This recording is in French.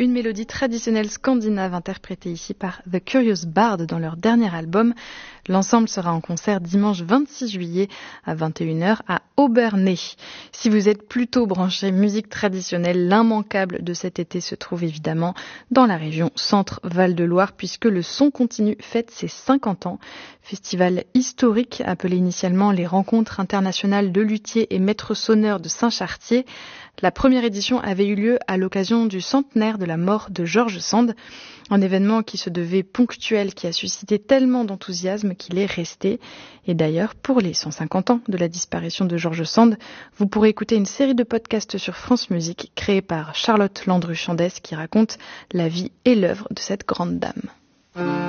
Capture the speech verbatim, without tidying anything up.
une mélodie traditionnelle scandinave interprétée ici par The Curious Bard dans leur dernier album. L'ensemble sera en concert dimanche vingt-six juillet à vingt et une heures à Obernai. Si vous êtes plutôt branché musique traditionnelle, l'immanquable de cet été se trouve évidemment dans la région Centre-Val de Loire puisque le Son Continu fête ses cinquante ans. Festival historique appelé initialement les Rencontres internationales de luthiers et maîtres sonneurs de Saint-Chartier. La première édition avait eu lieu à l'occasion du centenaire de la mort de George Sand, un événement qui se devait ponctuel, qui a suscité tellement d'enthousiasme qu'il est resté. Et d'ailleurs, pour les cent cinquante ans de la disparition de George Sand, vous pourrez écouter une série de podcasts sur France Musique créée par Charlotte Landru-Chandès qui raconte la vie et l'œuvre de cette grande dame.